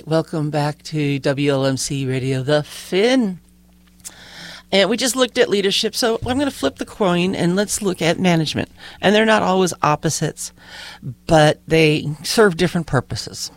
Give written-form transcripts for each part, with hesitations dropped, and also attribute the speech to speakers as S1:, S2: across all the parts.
S1: Welcome back to WLMC Radio, The Fin. And we just looked at leadership, so I'm going to flip the coin and let's look at management. And they're not always opposites, but they serve different purposes.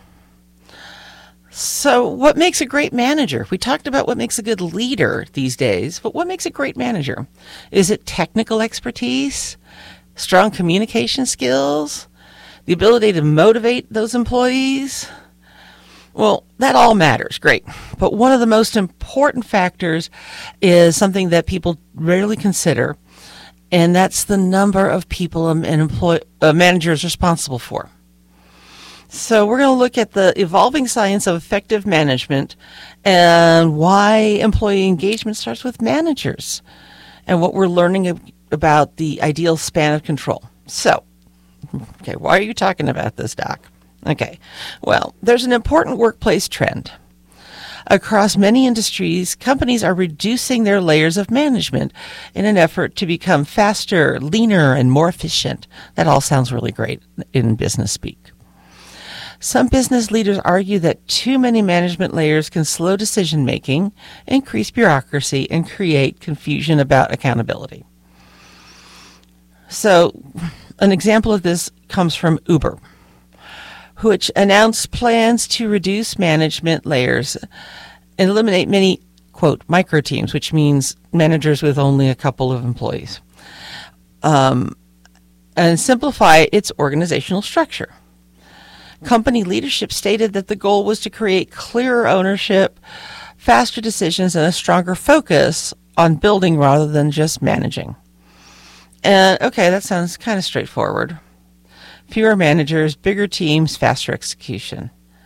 S1: So what makes a great manager? We talked about what makes a good leader these days, but what makes a great manager? Is it technical expertise, strong communication skills, the ability to motivate those employees? Well, that all matters, great. But one of the most important factors is something that people rarely consider, and that's the number of people a manager is responsible for. So we're going to look at the evolving science of effective management and why employee engagement starts with managers and what we're learning about the ideal span of control. So, okay, why are you talking about this, Doc? Okay, well, there's an important workplace trend. Across many industries, companies are reducing their layers of management in an effort to become faster, leaner, and more efficient. That all sounds really great in business speak. Some business leaders argue that too many management layers can slow decision-making, increase bureaucracy, and create confusion about accountability. So, an example of this comes from Uber, which announced plans to reduce management layers and eliminate many, quote, micro teams, which means managers with only a couple of employees, and simplify its organizational structure. Company leadership stated that the goal was to create clearer ownership, faster decisions, and a stronger focus on building rather than just managing. And okay, that sounds kind of straightforward. Fewer managers, bigger teams, faster execution.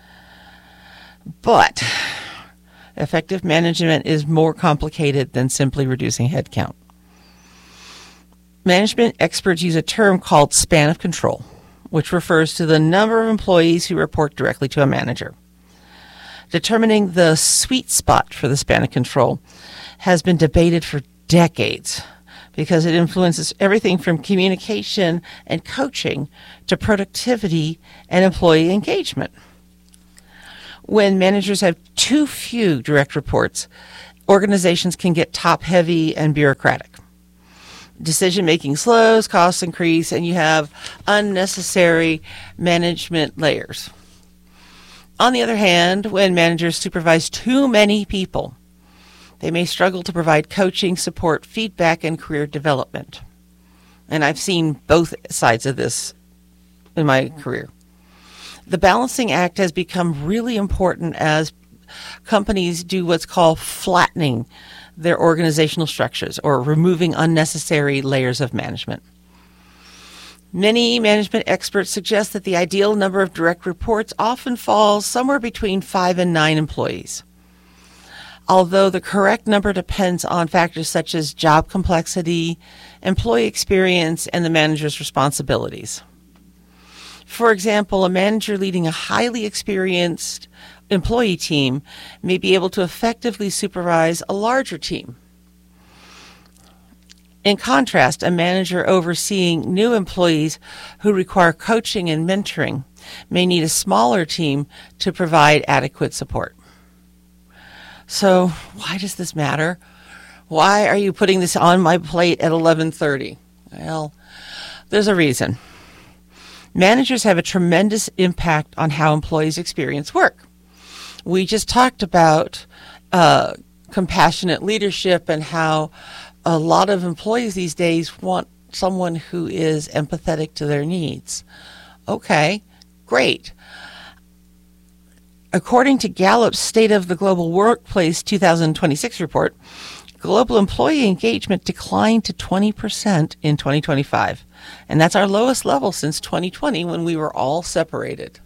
S1: But effective management is more complicated than simply reducing headcount. Management experts use a term called span of control, which refers to the number of employees who report directly to a manager. Determining the sweet spot for the span of control has been debated for decades, because it influences everything from communication and coaching to productivity and employee engagement. When managers have too few direct reports, organizations can get top-heavy and bureaucratic. Decision-making slows, costs increase, and you have unnecessary management layers. On the other hand, when managers supervise too many people, they may struggle to provide coaching, support, feedback, and career development. And I've seen both sides of this in my career. The balancing act has become really important as companies do what's called flattening their organizational structures or removing unnecessary layers of management. Many management experts suggest that the ideal number of direct reports often falls somewhere between 5 and 9 employees, although the correct number depends on factors such as job complexity, employee experience, and the manager's responsibilities. For example, a manager leading a highly experienced employee team may be able to effectively supervise a larger team. In contrast, a manager overseeing new employees who require coaching and mentoring may need a smaller team to provide adequate support. So why does this matter? Why are you putting this on my plate at 11:30? Well, there's a reason. Managers have a tremendous impact on how employees experience work. We just talked about compassionate leadership and how a lot of employees these days want someone who is empathetic to their needs. Okay, great. According to Gallup's State of the Global Workplace 2026 report, global employee engagement declined to 20% in 2025. And that's our lowest level since 2020 when we were all separated.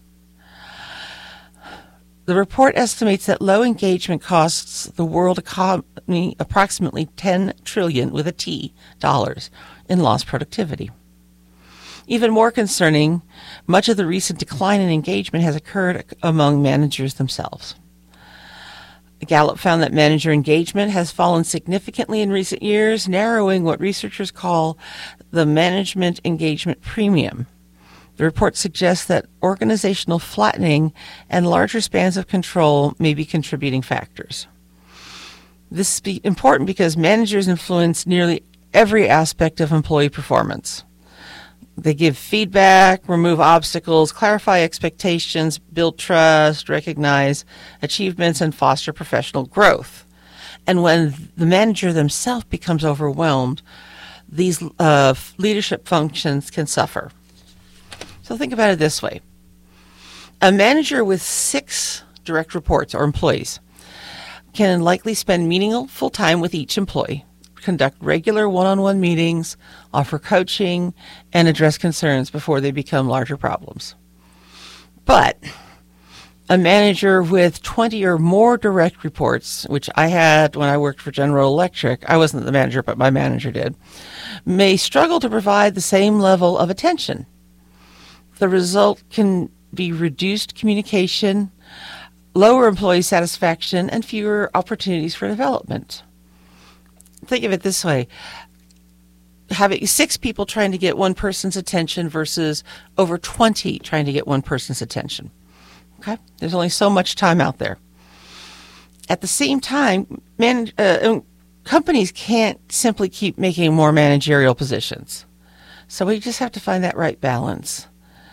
S1: The report estimates that low engagement costs the world economy approximately $10 trillion with a T dollars in lost productivity. Even more concerning, much of the recent decline in engagement has occurred among managers themselves. Gallup found that manager engagement has fallen significantly in recent years, narrowing what researchers call the management engagement premium The report suggests that organizational flattening and larger spans of control may be contributing factors. This is important because managers influence nearly every aspect of employee performance. They give feedback, remove obstacles, clarify expectations, build trust, recognize achievements, and foster professional growth. And when the manager themselves becomes overwhelmed, these leadership functions can suffer. So think about it this way. A manager with 6 direct reports or employees can likely spend meaningful time with each employee, conduct regular one-on-one meetings, offer coaching, and address concerns before they become larger problems. But a manager with 20 or more direct reports, which I had when I worked for General Electric, I wasn't the manager, but my manager did, may struggle to provide the same level of attention. The result can be reduced communication, lower employee satisfaction, and fewer opportunities for development. Think of it this way. Having 6 people trying to get one person's attention versus over 20 trying to get one person's attention. Okay? There's only so much time out there. At the same time, companies can't simply keep making more managerial positions. So we just have to find that right balance.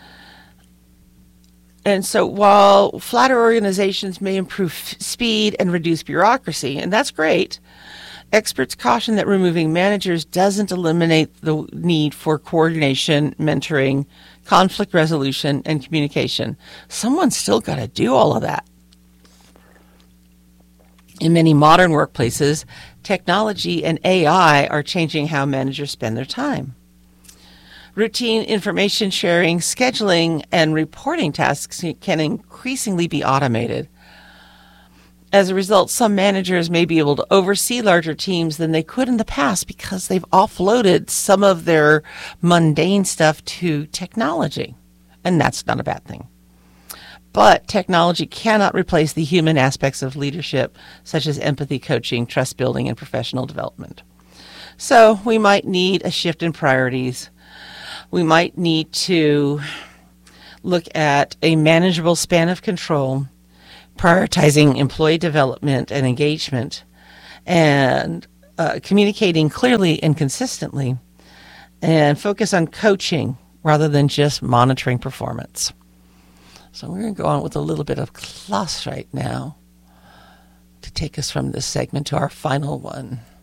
S1: And so while flatter organizations may improve speed and reduce bureaucracy, and that's great, experts caution that removing managers doesn't eliminate the need for coordination, mentoring, conflict resolution, and communication. Someone's still got to do all of that. In many modern workplaces, technology and AI are changing how managers spend their time. Routine information sharing, scheduling, and reporting tasks can increasingly be automated. As a result, some managers may be able to oversee larger teams than they could in the past because they've offloaded some of their mundane stuff to technology. And that's not a bad thing. But technology cannot replace the human aspects of leadership, such as empathy, coaching, trust building, and professional development. So we might need a shift in priorities. We might need to look at a manageable span of control, prioritizing employee development and engagement, and communicating clearly and consistently, and focus on coaching rather than just monitoring performance. So we're going to go on with a little bit of Klaus right now to take us from this segment to our final one.